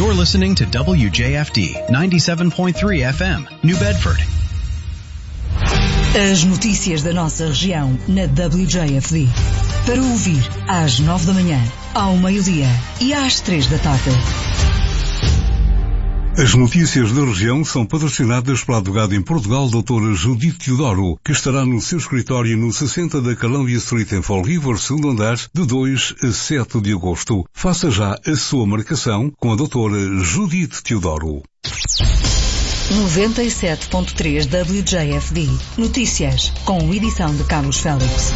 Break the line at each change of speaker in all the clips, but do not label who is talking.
You're listening to WJFD 97.3 FM, New Bedford.
As notícias da nossa região na WJFD. Para ouvir às 9 da manhã, ao meio-dia e às 3 da tarde.
As notícias da região são patrocinadas pela advogada em Portugal, doutora Judite Teodoro, que estará no seu escritório no 60 da Columbia Street em Fall River, segundo andar, de 2 a 7 de agosto. Faça já a sua marcação com a doutora Judite Teodoro.
97.3 WJFD. Notícias, com edição de Carlos Félix.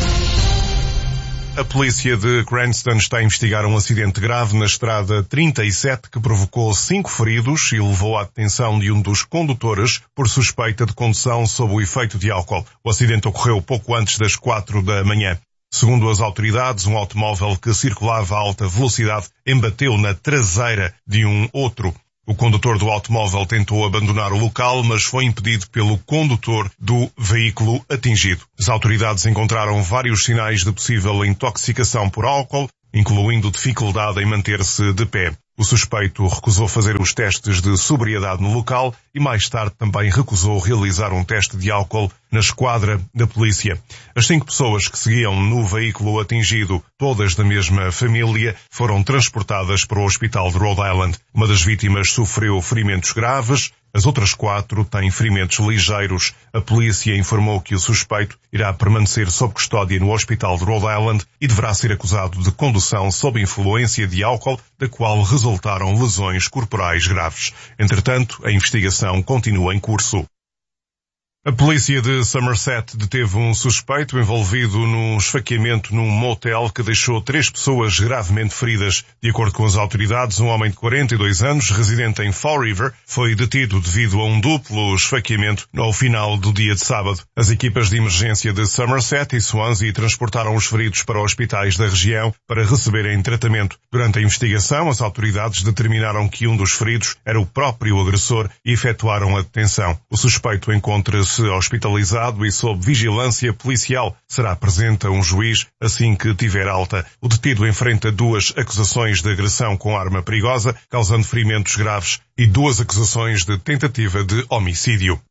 A polícia de Cranston está a investigar um acidente grave na estrada 37 que provocou 5 feridos e levou à detenção de um dos condutores por suspeita de condução sob o efeito de álcool. O acidente ocorreu pouco antes das 4 da manhã. Segundo as autoridades, um automóvel que circulava a alta velocidade embateu na traseira de um outro. O condutor do automóvel tentou abandonar o local, mas foi impedido pelo condutor do veículo atingido. As autoridades encontraram vários sinais de possível intoxicação por álcool, incluindo dificuldade em manter-se de pé. O suspeito recusou fazer os testes de sobriedade no local e mais tarde também recusou realizar um teste de álcool na esquadra da polícia. As 5 pessoas que seguiam no veículo atingido, todas da mesma família, foram transportadas para o hospital de Rhode Island. Uma das vítimas sofreu ferimentos graves. As outras 4 têm ferimentos ligeiros. A polícia informou que o suspeito irá permanecer sob custódia no hospital de Rhode Island e deverá ser acusado de condução sob influência de álcool, da qual resultaram lesões corporais graves. Entretanto, a investigação continua em curso. A polícia de Somerset deteve um suspeito envolvido num esfaqueamento num motel que deixou 3 pessoas gravemente feridas. De acordo com as autoridades, um homem de 42 anos, residente em Fall River, foi detido devido a um duplo esfaqueamento ao final do dia de sábado. As equipas de emergência de Somerset e Swansea transportaram os feridos para hospitais da região para receberem tratamento. Durante a investigação, as autoridades determinaram que um dos feridos era o próprio agressor e efetuaram a detenção. O suspeito encontra-se hospitalizado e sob vigilância policial. Será presente a um juiz assim que tiver alta. O detido enfrenta 2 acusações de agressão com arma perigosa, causando ferimentos graves, e 2 acusações de tentativa de homicídio.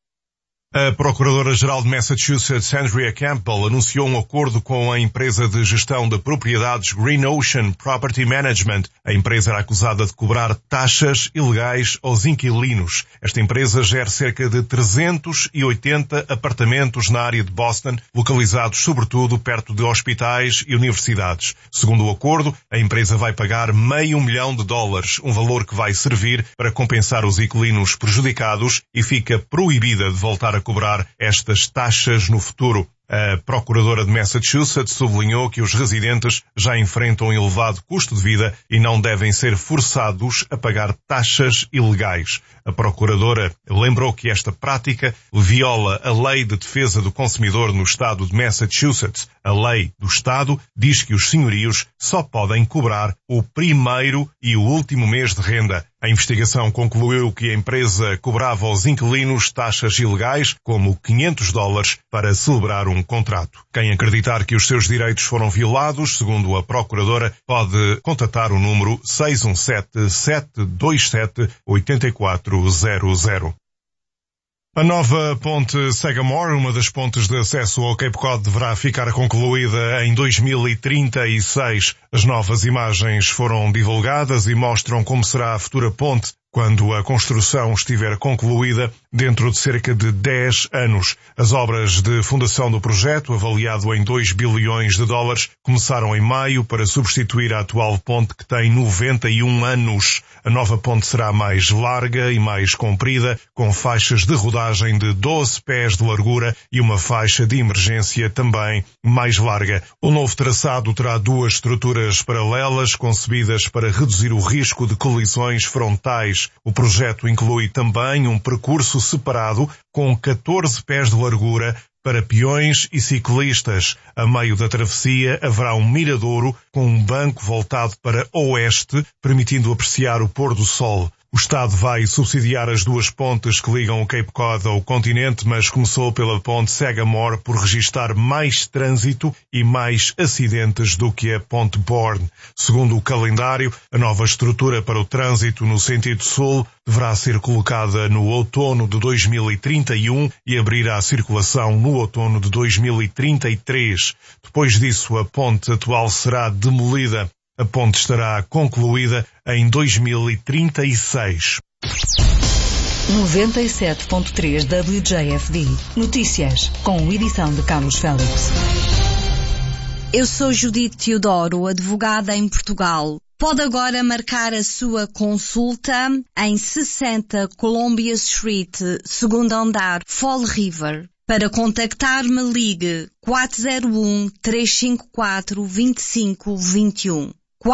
A Procuradora-Geral de Massachusetts, Andrea Campbell, anunciou um acordo com a empresa de gestão de propriedades Green Ocean Property Management. A empresa era acusada de cobrar taxas ilegais aos inquilinos. Esta empresa gera cerca de 380 apartamentos na área de Boston, localizados sobretudo perto de hospitais e universidades. Segundo o acordo, a empresa vai pagar $500 mil, um valor que vai servir para compensar os inquilinos prejudicados e fica proibida de voltar a cobrar estas taxas no futuro. A Procuradora de Massachusetts sublinhou que os residentes já enfrentam um elevado custo de vida e não devem ser forçados a pagar taxas ilegais. A Procuradora lembrou que esta prática viola a Lei de Defesa do Consumidor no estado de Massachusetts. A lei do estado diz que os senhorios só podem cobrar o primeiro e o último mês de renda. A investigação concluiu que a empresa cobrava aos inquilinos taxas ilegais, como $500, para celebrar um contrato. Quem acreditar que os seus direitos foram violados, segundo a Procuradora, pode contatar o número 617-727-8400. A nova ponte Sagamore, uma das pontes de acesso ao Cape Cod, deverá ficar concluída em 2036. As novas imagens foram divulgadas e mostram como será a futura ponte quando a construção estiver concluída dentro de cerca de 10 anos. As obras de fundação do projeto, avaliado em $2 bilhões, começaram em maio para substituir a atual ponte que tem 91 anos. A nova ponte será mais larga e mais comprida, com faixas de rodagem de 12 pés de largura e uma faixa de emergência também mais larga. O novo traçado terá 2 estruturas paralelas concebidas para reduzir o risco de colisões frontais. O projeto inclui também um percurso separado com 14 pés de largura para peões e ciclistas. A meio da travessia haverá um miradouro com um banco voltado para oeste, permitindo apreciar o pôr do sol. O Estado vai subsidiar as duas pontes que ligam o Cape Cod ao continente, mas começou pela ponte Sagamore por registar mais trânsito e mais acidentes do que a ponte Bourne. Segundo o calendário, a nova estrutura para o trânsito no sentido sul deverá ser colocada no outono de 2031 e abrir à circulação no outono de 2033. Depois disso, a ponte atual será demolida. A ponte estará concluída em 2036.
97.3 WJFD. Notícias, com edição de Carlos Félix.
Eu sou Judite Teodoro, advogada em Portugal. Pode agora marcar a sua consulta em 60 Columbia Street, segundo andar, Fall River. Para contactar-me, ligue 401-354-2521.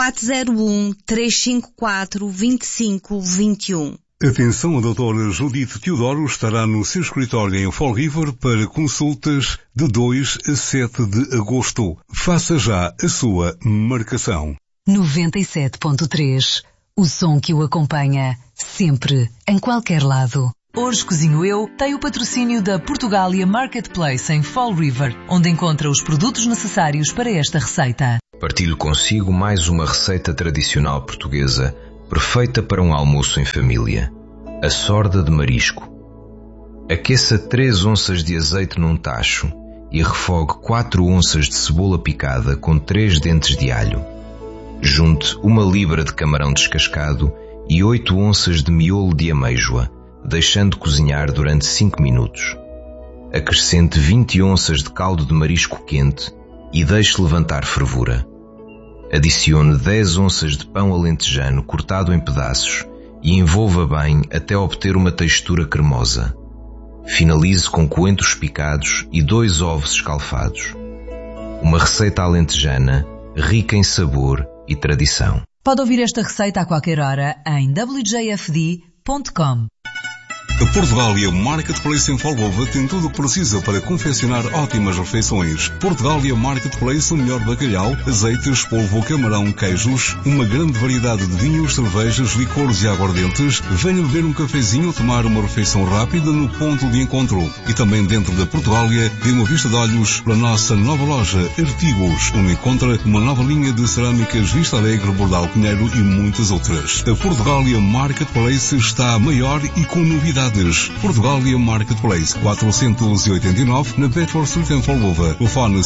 401-354-2521.
Atenção, a doutora Judite Teodoro estará no seu escritório em Fall River para consultas de 2 a 7 de agosto. Faça já a sua marcação.
97.3. O som que o acompanha, sempre, em qualquer lado.
Hoje Cozinho Eu tem o patrocínio da Portugália Marketplace em Fall River, onde encontra os produtos necessários para esta receita.
Partilho consigo mais uma receita tradicional portuguesa, perfeita para um almoço em família. A sorda de marisco. Aqueça 3 onças de azeite num tacho e refogue 4 onças de cebola picada com 3 dentes de alho. Junte 1 libra de camarão descascado e 8 onças de miolo de amêijoa, deixando cozinhar durante 5 minutos. Acrescente 20 onças de caldo de marisco quente e deixe levantar fervura. Adicione 10 onças de pão alentejano cortado em pedaços e envolva bem até obter uma textura cremosa. Finalize com coentros picados e 2 ovos escalfados. Uma receita alentejana, rica em sabor e tradição.
Pode ouvir esta receita a qualquer hora em wjfd.com.
A Portugália Marketplace em Folgova tem tudo o que precisa para confeccionar ótimas refeições. Portugália Marketplace, o melhor bacalhau, azeites, polvo, camarão, queijos, uma grande variedade de vinhos, cervejas, licores e aguardentes. Venha beber um cafezinho ou tomar uma refeição rápida no ponto de encontro. E também dentro da Portugália, dê uma vista de olhos para a nossa nova loja Artigos, onde encontra uma nova linha de cerâmicas Vista Alegre, Bordal Pinheiro e muitas outras. A Portugália Marketplace está maior e com novidades. Portugália Marketplace 489 na Bedford Street em Folgova. Telefone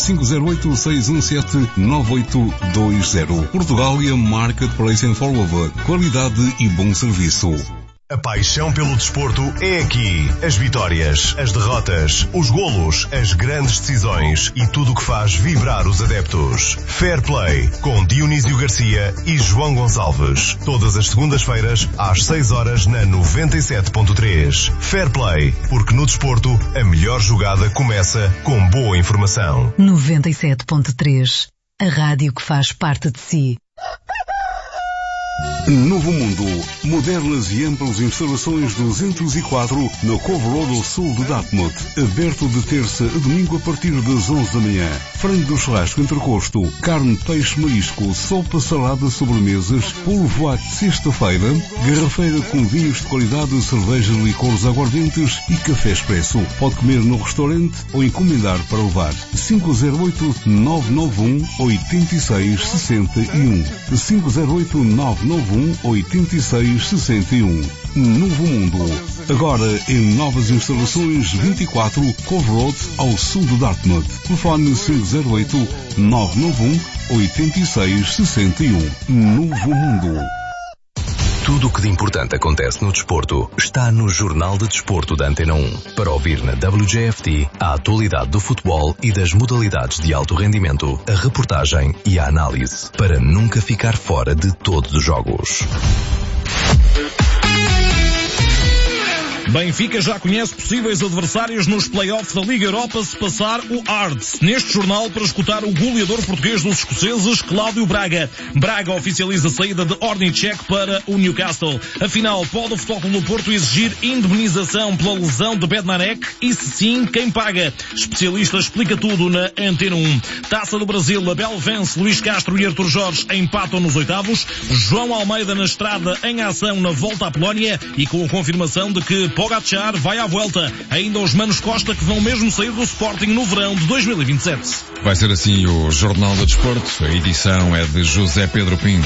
508-617-9820. Portugália Marketplace em Folgova. Qualidade e bom serviço.
A paixão pelo desporto é aqui. As vitórias, as derrotas, os golos, as grandes decisões e tudo o que faz vibrar os adeptos. Fair Play, com Dionísio Garcia e João Gonçalves. Todas as segundas-feiras, às 6 horas, na 97.3. Fair Play, porque no desporto, a melhor jogada começa com boa informação.
97.3. A rádio que faz parte de si.
Novo Mundo. Modernas e amplas instalações 204 no Cove Road ao sul de Dartmouth. Aberto de terça a domingo a partir das 11 da manhã. Frango do churrasco entrecosto, carne, peixe, marisco, sopa, salada, sobremesas, polvo à sexta-feira, garrafeira com vinhos de qualidade, cerveja, licores, aguardentes e café expresso. Pode comer no restaurante ou encomendar para levar. 508-991-8661. 508-991-8661. Novo Mundo. Agora em novas instalações 24 Cove Road ao sul de Dartmouth. Telefone 508-991-8661. Novo Mundo.
Tudo o que de importante acontece no desporto está no Jornal de Desporto da Antena 1. Para ouvir na WJFD a atualidade do futebol e das modalidades de alto rendimento, a reportagem e a análise. Para nunca ficar fora de todos os jogos.
Benfica já conhece possíveis adversários nos play-offs da Liga Europa se passar o Hearts. Neste jornal, para escutar o goleador português dos escoceses, Cláudio Braga. Braga oficializa a saída de Ornicek para o Newcastle. Afinal, pode o Futebol Clube do Porto exigir indemnização pela lesão de Bednarek? E se sim, quem paga? Especialista explica tudo na Antena 1. Taça do Brasil, Abel vence, Luís Castro e Artur Jorge empatam nos oitavos. João Almeida na estrada em ação na volta à Polónia e com a confirmação de que Pogacar vai à volta. Ainda os Manos Costa que vão mesmo sair do Sporting no verão de 2027.
Vai ser assim o Jornal do Desporto. A edição é de José Pedro Pinto.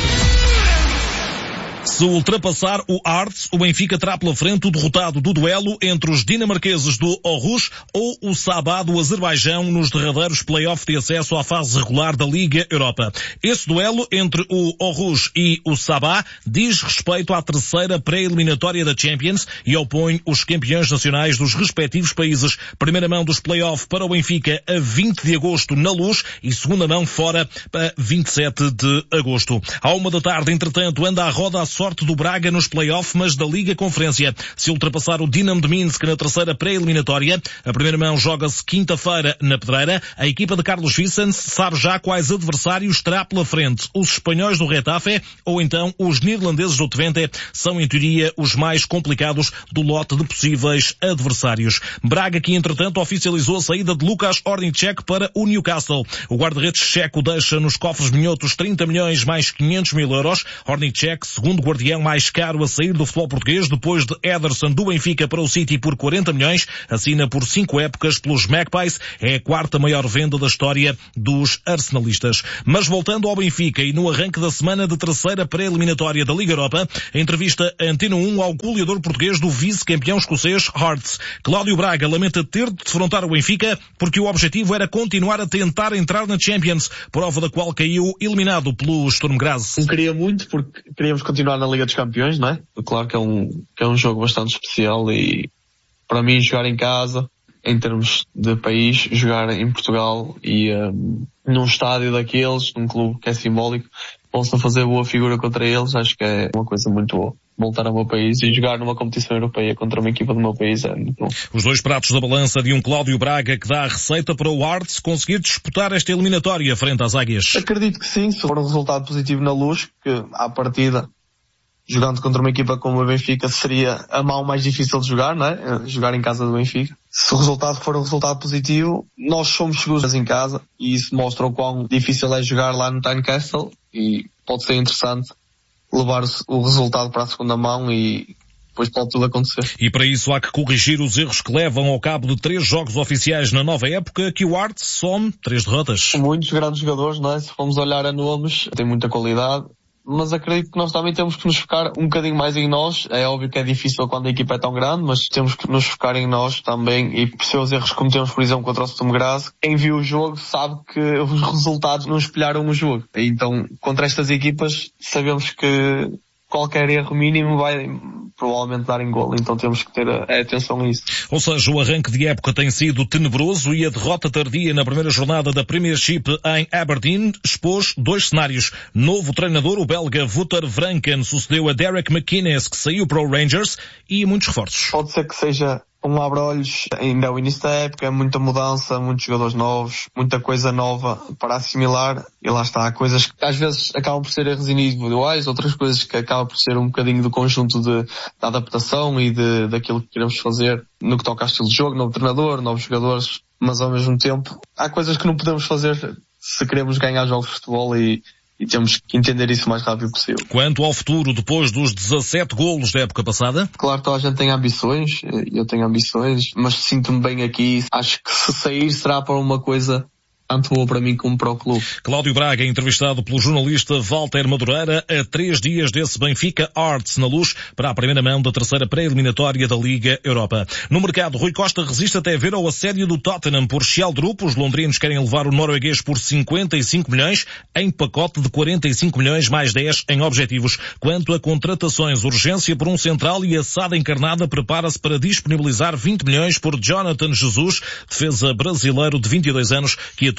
Se ultrapassar o Hearts, o Benfica terá pela frente o derrotado do duelo entre os dinamarqueses do Aarhus ou o Sabah do Azerbaijão nos derradeiros play-off de acesso à fase regular da Liga Europa. Esse duelo entre o Aarhus e o Sabah diz respeito à terceira pré-eliminatória da Champions e opõe os campeões nacionais dos respectivos países. Primeira mão dos play-off para o Benfica a 20 de agosto na Luz e segunda mão fora a 27 de agosto. À 1 da tarde, entretanto, anda à roda a sorte do Braga nos play-off, mas da Liga Conferência. Se ultrapassar o Dinamo de Minsk na terceira pré-eliminatória, a primeira mão joga-se quinta-feira na Pedreira. A equipa de Carlos Vicens sabe já quais adversários terá pela frente. Os espanhóis do Retafe ou então os neerlandeses do Twente são, em teoria, os mais complicados do lote de possíveis adversários. Braga, que entretanto oficializou a saída de Lukas Ornicek para o Newcastle. O guarda-redes checo deixa nos cofres minhotos 30 milhões mais 500 mil euros. Ornicek, segundo guardião mais caro a sair do futebol português, depois de Ederson do Benfica para o City por 40 milhões, assina por 5 épocas pelos Magpies, é a quarta maior venda da história dos arsenalistas. Mas voltando ao Benfica e no arranque da semana de terceira pré-eliminatória da Liga Europa, a entrevista Antena 1 ao goleador português do vice-campeão escocês Hearts. Cláudio Braga lamenta ter de defrontar o Benfica porque o objetivo era continuar a tentar entrar na Champions, prova da qual caiu eliminado pelo Sturm Graz.
Não queria muito porque queríamos continuar na Liga dos Campeões, não é? Claro que é um jogo bastante especial e para mim jogar em casa, em termos de país, jogar em Portugal e num estádio daqueles, num clube que é simbólico, posso fazer boa figura contra eles, acho que é uma coisa muito boa. Voltar ao meu país e jogar numa competição europeia contra uma equipa do meu país é muito bom.
Os dois pratos da balança de um Cláudio Braga que dá a receita para o Hearts conseguir disputar esta eliminatória frente às Águias.
Acredito que sim, se for um resultado positivo na Luz, que à partida, jogando contra uma equipa como a Benfica, seria a mão mais difícil de jogar, não é? Jogar em casa do Benfica. Se o resultado for um resultado positivo, nós somos seguros em casa e isso mostra o quão difícil é jogar lá no Tynecastle e pode ser interessante levar o resultado para a segunda mão e depois pode tudo acontecer.
E para isso há que corrigir os erros que levam ao cabo de 3 jogos oficiais na nova época, que o Hearts some 3 derrotas.
Muitos grandes jogadores, não é? Se formos olhar a nomes, tem muita qualidade, mas acredito que nós também temos que nos focar um bocadinho mais em nós. É óbvio que é difícil quando a equipa é tão grande, mas temos que nos focar em nós também e perceber os erros que cometemos, por exemplo, contra o Sturm Graz. Quem viu o jogo sabe que os resultados não espelharam o jogo. Então, contra estas equipas, sabemos que qualquer erro mínimo vai provavelmente dar em golo, então temos que ter atenção a isso.
Ou seja, o arranque de época tem sido tenebroso e a derrota tardia na primeira jornada da Premiership em Aberdeen expôs 2 cenários. Novo treinador, o belga Wouter Vranken, sucedeu a Derek McInnes, que saiu para o Rangers, e muitos reforços.
Pode ser que seja um abre-olhos, ainda é o início da época, muita mudança, muitos jogadores novos, muita coisa nova para assimilar, e lá está, há coisas que às vezes acabam por ser erros individuais, outras coisas que acabam por ser um bocadinho do conjunto da adaptação e daquilo que queremos fazer no que toca ao estilo de jogo, novo treinador, novos jogadores, mas ao mesmo tempo há coisas que não podemos fazer se queremos ganhar jogos de futebol e temos que entender isso o mais rápido possível.
Quanto ao futuro, depois dos 17 golos da época passada?
Claro, toda a gente tem ambições, eu tenho ambições, mas sinto-me bem aqui. Acho que se sair será para uma coisa tanto boa para mim como para o clube.
Cláudio Braga, entrevistado pelo jornalista Walter Madureira, a 3 dias desse Benfica Hearts na Luz para a primeira mão da terceira pré-eliminatória da Liga Europa. No mercado, Rui Costa resiste até ver ao assédio do Tottenham por Schjelderup. Os londrinos querem levar o norueguês por 55 milhões em pacote de 45 milhões mais 10 em objetivos. Quanto a contratações, urgência por um central e a SAD encarnada prepara-se para disponibilizar 20 milhões por Jonathan Jesus, defesa brasileiro de 22 anos, que atua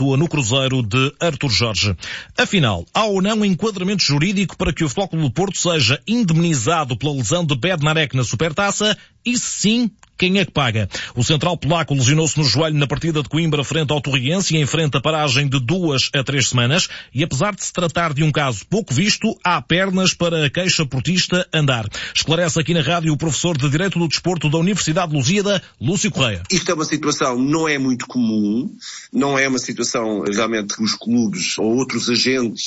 atua no Cruzeiro de Artur Jorge. Afinal, há ou não enquadramento jurídico para que o Futebol Clube do Porto seja indemnizado pela lesão de Bednarek na Supertaça? E se sim, quem é que paga? O central polaco lesionou-se no joelho na partida de Coimbra frente ao Torriense e enfrenta a paragem de 2 a 3 semanas e apesar de se tratar de um caso pouco visto, há pernas para a queixa portista andar. Esclarece aqui na rádio o professor de Direito do Desporto da Universidade de Lusíada, Lúcio Correia.
Isto é uma situação, não é muito comum, não é uma situação realmente que os clubes ou outros agentes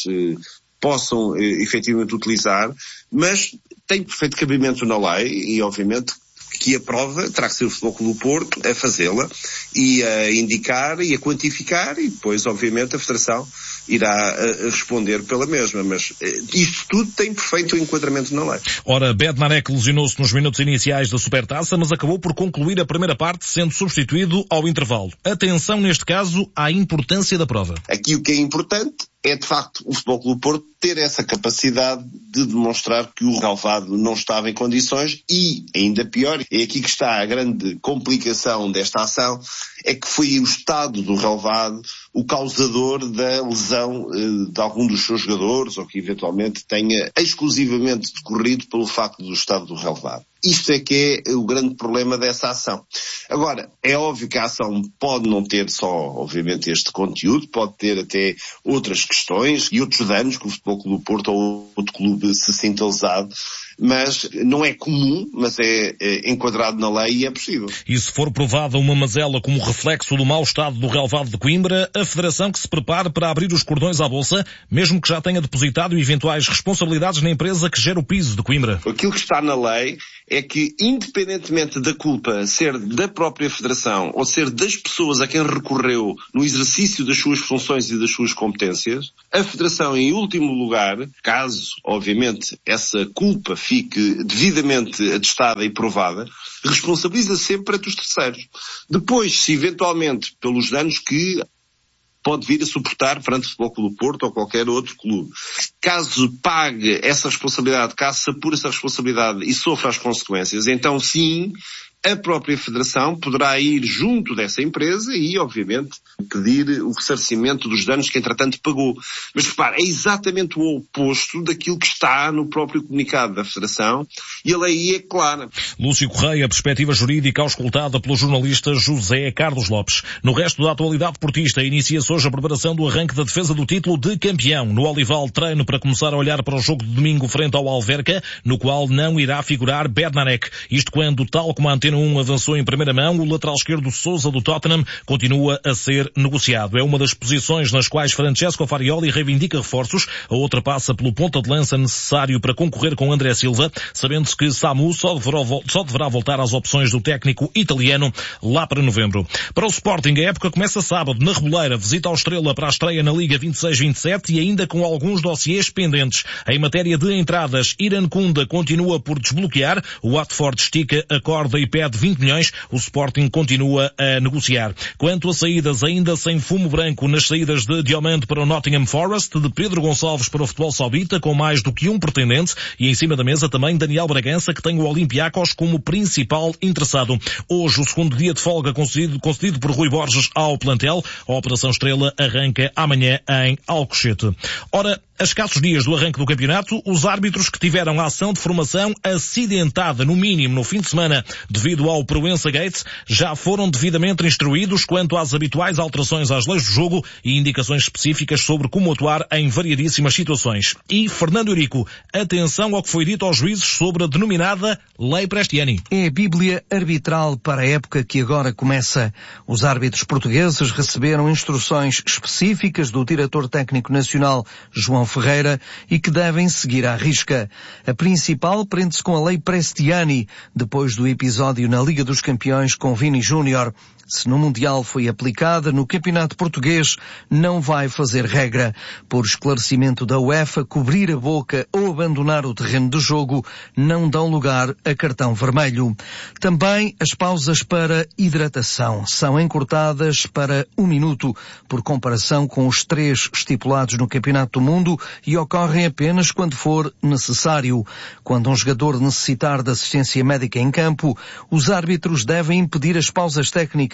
possam efetivamente utilizar, mas tem perfeito cabimento na lei e obviamente que a prova terá que ser o Futebol Clube do Porto a fazê-la e a indicar e a quantificar e depois, obviamente, a Federação irá responder pela mesma, mas isto tudo tem perfeito enquadramento na lei.
Ora, Bednarek lesionou-se nos minutos iniciais da Supertaça, mas acabou por concluir a primeira parte, sendo substituído ao intervalo. Atenção, neste caso, à importância da prova.
Aqui o que é importante é, de facto, o Futebol Clube do Porto ter essa capacidade de demonstrar que o relvado não estava em condições e, ainda pior, é aqui que está a grande complicação desta ação, é que foi o estado do relvado o causador da lesão de algum dos seus jogadores ou que eventualmente tenha exclusivamente decorrido pelo facto do estado do relvado. Isto é que é o grande problema dessa ação. Agora, é óbvio que a ação pode não ter só, obviamente, este conteúdo, pode ter até outras questões e outros danos que o Futebol Clube do Porto ou outro clube se sinta lesado, mas não é comum, mas é enquadrado na lei e é possível.
E se for provada uma mazela como reflexo do mau estado do relvado de Coimbra, a Federação que se prepare para abrir os cordões à bolsa, mesmo que já tenha depositado eventuais responsabilidades na empresa que gera o piso de Coimbra.
Aquilo que está na lei é que, independentemente da culpa ser da própria Federação ou ser das pessoas a quem recorreu no exercício das suas funções e das suas competências, a Federação, em último lugar, caso, obviamente, essa culpa fique devidamente atestada e provada, responsabiliza sempre perante os terceiros. Depois, se eventualmente, pelos danos que pode vir a suportar perante o Futebol Clube do Porto ou qualquer outro clube. Caso pague essa responsabilidade, caso se apure essa responsabilidade e sofra as consequências, então sim, a própria Federação poderá ir junto dessa empresa e, obviamente, pedir o ressarcimento dos danos que, entretanto, pagou. Mas, repare, é exatamente o oposto daquilo que está no próprio comunicado da Federação e a lei é clara.
Lúcio Correia, perspectiva jurídica auscultada pelo jornalista José Carlos Lopes. No resto da atualidade portista, inicia-se hoje a preparação do arranque da defesa do título de campeão. No Olival, treino para começar a olhar para o jogo de domingo frente ao Alverca, no qual não irá figurar Bednarek. Isto quando, tal como a Antena 1 avançou em primeira mão, o lateral esquerdo Sousa do Tottenham continua a ser negociado. É uma das posições nas quais Francesco Farioli reivindica reforços. A outra passa pelo ponta de lança necessário para concorrer com André Silva, sabendo-se que Samu só deverá voltar às opções do técnico italiano lá para novembro. Para o Sporting, a época começa sábado na Reboleira, visita ao Estrela para a estreia na Liga 26-27 e ainda com alguns dossiês pendentes. Em matéria de entradas, Iran Kunda continua por desbloquear, o Watford estica a corda e pede 20 milhões, o Sporting continua a negociar. Quanto a saídas, ainda sem fumo branco nas saídas de Diomande para o Nottingham Forest, de Pedro Gonçalves para o futebol saudita, com mais do que um pretendente, e em cima da mesa também Daniel Bragança, que tem o Olympiacos como principal interessado. Hoje, o segundo dia de folga concedido por Rui Borges ao plantel. A Operação Estrela arranca amanhã em Alcochete. Ora, a escassos dias do arranque do campeonato, os árbitros que tiveram a ação de formação acidentada, no mínimo, no fim de semana, devido ao Proença Gate, já foram devidamente instruídos quanto às habituais alterações às leis do jogo e indicações específicas sobre como atuar em variadíssimas situações. E, Fernando Eurico, atenção ao que foi dito aos juízes sobre a denominada Lei Prestiani.
É a Bíblia arbitral para a época que agora começa. Os árbitros portugueses receberam instruções específicas do diretor técnico nacional, João Ferreira, e que devem seguir à risca. A principal prende-se com a Lei Prestiani, depois do episódio na Liga dos Campeões com Vini Júnior. Se no Mundial foi aplicada, no Campeonato Português não vai fazer regra. Por esclarecimento da UEFA, cobrir a boca ou abandonar o terreno de jogo não dão lugar a cartão vermelho. Também as pausas para hidratação são encurtadas para 1 minuto, por comparação com os 3 estipulados no Campeonato do Mundo, e ocorrem apenas quando for necessário. Quando um jogador necessitar de assistência médica em campo, os árbitros devem impedir as pausas técnicas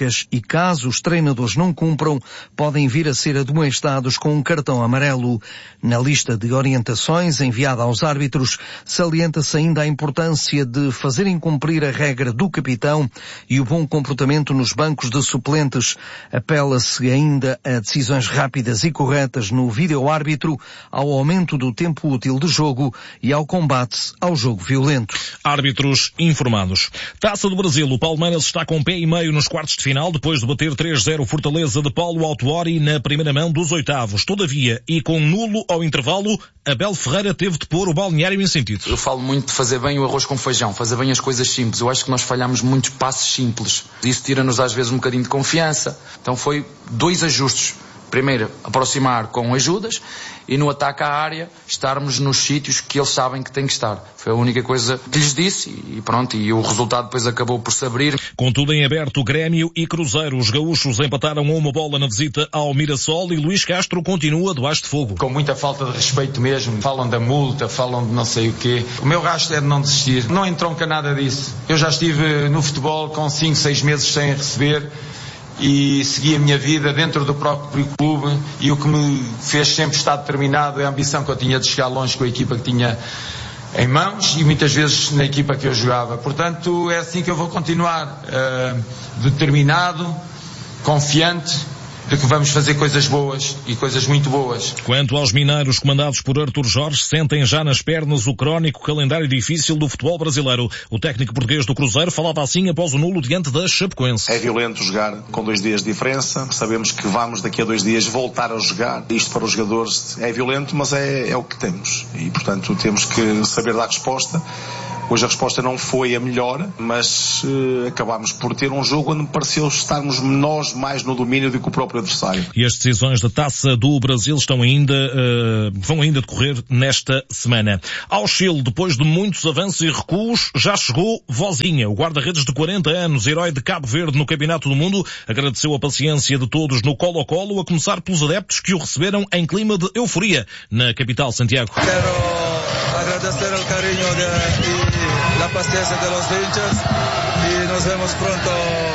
específicas e caso os treinadores não cumpram, podem vir a ser admoestados com um cartão amarelo. Na lista de orientações enviada aos árbitros, salienta-se ainda a importância de fazerem cumprir a regra do capitão e o bom comportamento nos bancos de suplentes. Apela-se ainda a decisões rápidas e corretas no vídeo-árbitro, ao aumento do tempo útil de jogo e ao combate ao jogo violento.
Árbitros informados. Taça do Brasil, o Palmeiras está com pé e meio nos quartos de final, depois de bater 3-0 Fortaleza de Paulo Autuori na primeira mão dos oitavos. Todavia, e com nulo ao intervalo, Abel Ferreira teve de pôr o balneário em sentido.
Eu falo muito de fazer bem o arroz com feijão, fazer bem as coisas simples. Eu acho que nós falhamos muitos passos simples. Isso tira-nos às vezes um bocadinho de confiança. Então foi 2 ajustes. Primeiro, aproximar com ajudas e no ataque à área estarmos nos sítios que eles sabem que têm que estar. Foi a única coisa que lhes disse e pronto, e o resultado depois acabou por se abrir.
Contudo, em aberto, Grêmio e Cruzeiro. Os gaúchos empataram a uma bola na visita ao Mirassol e Luís Castro continua debaixo de fogo.
Com muita falta de respeito mesmo. Falam da multa, falam de não sei o quê. O meu rastro é de não desistir. Não entronca nada disso. Eu já estive no futebol com 5, 6 meses sem receber e segui a minha vida dentro do próprio clube e o que me fez sempre estar determinado é a ambição que eu tinha de chegar longe com a equipa que tinha em mãos e muitas vezes na equipa que eu jogava. Portanto, é assim que eu vou continuar, determinado, confiante de que vamos fazer coisas boas e coisas muito boas.
Quanto aos mineiros comandados por Artur Jorge, sentem já nas pernas o crónico calendário difícil do futebol brasileiro. O técnico português do Cruzeiro falava assim após o nulo diante da Chapecoense.
É violento jogar com 2 dias de diferença. Sabemos que vamos daqui a 2 dias voltar a jogar. Isto para os jogadores é violento, mas é o que temos. E, portanto, temos que saber dar resposta. Hoje a resposta não foi a melhor, mas acabámos por ter um jogo onde me pareceu estarmos nós mais no domínio do que o próprio adversário.
E as decisões da Taça do Brasil vão ainda decorrer nesta semana. Ao Chile, depois de muitos avanços e recuos, já chegou Vozinha, o guarda-redes de 40 anos, herói de Cabo Verde no Campeonato do Mundo, agradeceu a paciência de todos no Colo-Colo, a começar pelos adeptos que o receberam em clima de euforia na capital, Santiago.
Quero agradecer o carinho e a paciência dos hinchas e nos vemos pronto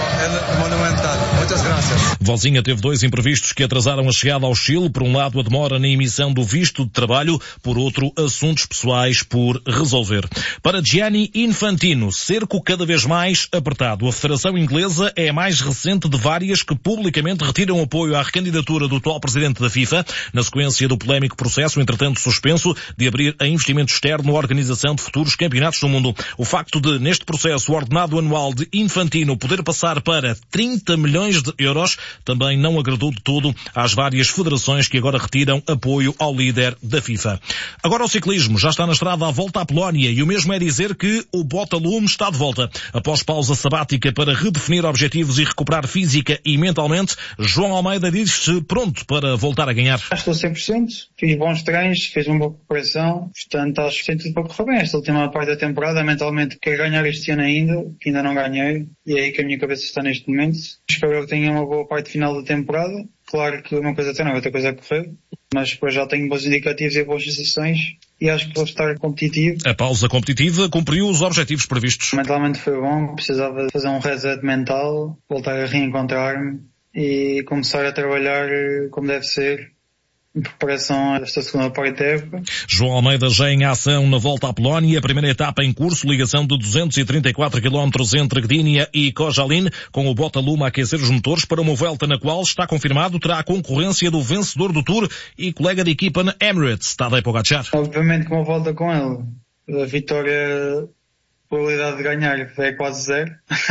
no Monumental. Muitas graças.
Vozinha teve 2 imprevistos que atrasaram a chegada ao Chile. Por um lado, a demora na emissão do visto de trabalho, por outro, assuntos pessoais por resolver. Para Gianni Infantino, cerco cada vez mais apertado. A Federação Inglesa é a mais recente de várias que publicamente retiram apoio à recandidatura do atual presidente da FIFA, na sequência do polémico processo, entretanto suspenso, de abrir a investimento externo a organização de futuros campeonatos do mundo. O facto de, neste processo, o ordenado anual de Infantino poder passar para 30 milhões de euros também não agradou de todo às várias federações que agora retiram apoio ao líder da FIFA. Agora o ciclismo já está na estrada à volta à Polónia e o mesmo é dizer que o Bota-Lume está de volta. Após pausa sabática para redefinir objetivos e recuperar física e mentalmente, João Almeida diz-se pronto para voltar a ganhar.
Estou 100%, fiz bons treinos, fiz uma boa recuperação, portanto acho que tem tudo para correr bem. Esta última parte da temporada, mentalmente quero ganhar este ano ainda, que ainda não ganhei, e é aí que a minha cabeça está neste momento. Espero que tenha uma boa parte final da temporada. Claro que uma coisa é treinar, outra coisa é correr, mas depois já tenho bons indicativos e boas sensações e acho que vou estar competitivo.
A pausa competitiva cumpriu os objetivos previstos.
Mentalmente foi bom, precisava fazer um reset mental, voltar a reencontrar-me e começar a trabalhar como deve ser. Em preparação a esta segunda parte da época.
João Almeida já em ação na volta à Polónia, a primeira etapa em curso, ligação de 234 km entre Gdynia e Koszalin, com o Bota-Lume a aquecer os motores para uma volta na qual, está confirmado, terá a concorrência do vencedor do Tour e colega de equipa na Emirates, Tadej Pogačar.
Obviamente que uma volta com ele, a vitória, a probabilidade de ganhar é quase 0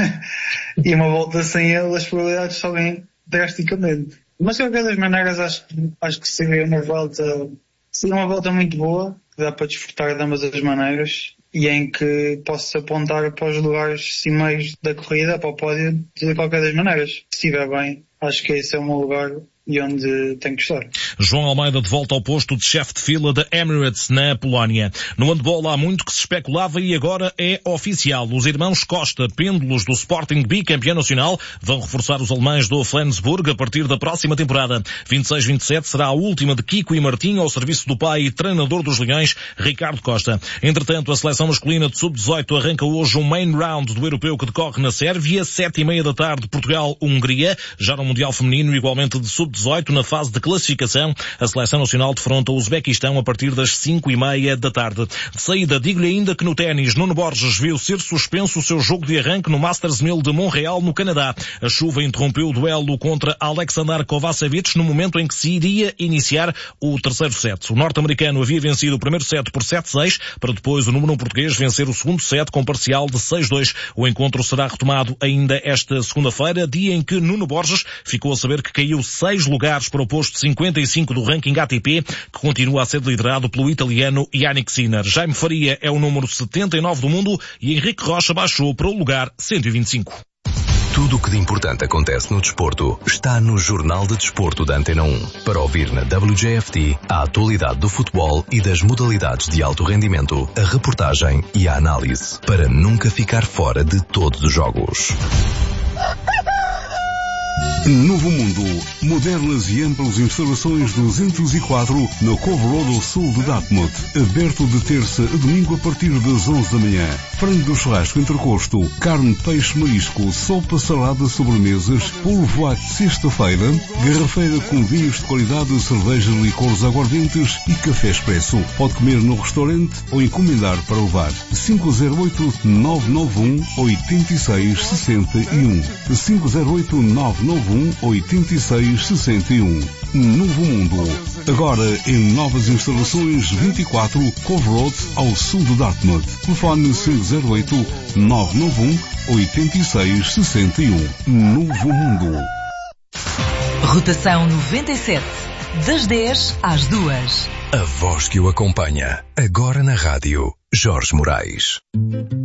e uma volta sem ele as probabilidades sobem drasticamente. Mas de qualquer das maneiras acho que seria uma volta muito boa, que dá para desfrutar de ambas as maneiras e em que posso apontar para os lugares cimeiros da corrida, para o pódio, de qualquer das maneiras. Se estiver bem, acho que esse é o meu lugar e onde tem que estar.
João Almeida de volta ao posto de chefe de fila da Emirates na Polónia. No handball há muito que se especulava e agora é oficial. Os irmãos Costa, pêndulos do Sporting bicampeão nacional, vão reforçar os alemães do Flensburg a partir da próxima temporada. 26-27 será a última de Kiko e Martim ao serviço do pai e treinador dos Leões, Ricardo Costa. Entretanto, a seleção masculina de sub-18 arranca hoje um main round do europeu que decorre na Sérvia, 7h30 da tarde, Portugal-Hungria, já no Mundial Feminino igualmente de sub-18 na fase de classificação. A seleção nacional defronta o Uzbequistão a partir das 5h30 da tarde. De saída, digo-lhe ainda que no ténis, Nuno Borges viu ser suspenso o seu jogo de arranque no Masters 1000 de Montreal, no Canadá. A chuva interrompeu o duelo contra Alexander Kovacevic no momento em que se iria iniciar o terceiro set. O norte-americano havia vencido o primeiro set por 7-6, para depois o número 1 português vencer o segundo set com parcial de 6-2. O encontro será retomado ainda esta segunda-feira, dia em que Nuno Borges ficou a saber que caiu 6 lugares para o posto 55 do ranking ATP, que continua a ser liderado pelo italiano Yannick Sinner. Jaime Faria é o número 79 do mundo e Henrique Rocha baixou para o lugar 125.
Tudo o que de importante acontece no desporto está no Jornal de Desporto da Antena 1. Para ouvir na WJFT a atualidade do futebol e das modalidades de alto rendimento, a reportagem e a análise, para nunca ficar fora de todos os jogos.
Novo Mundo. Modernas e amplas instalações 204 no Cove Road ao sul de Dartmouth. Aberto de terça a domingo a partir das 11 da manhã. Frango do churrasco entrecosto, carne, peixe, marisco, sopa, salada, sobremesas, polvo à sexta-feira, garrafeira com vinhos de qualidade, cerveja, licores, aguardentes e café expresso. Pode comer no restaurante ou encomendar para levar. 508-991-8661. 508-991-8661. Novo Mundo. Agora em novas instalações 24 Cove Road ao sul de Dartmouth. Telefone 508-991-8661. Novo Mundo.
Rotação 97. Das 10 às 2.
A voz que o acompanha. Agora na rádio. Jorge Moraes.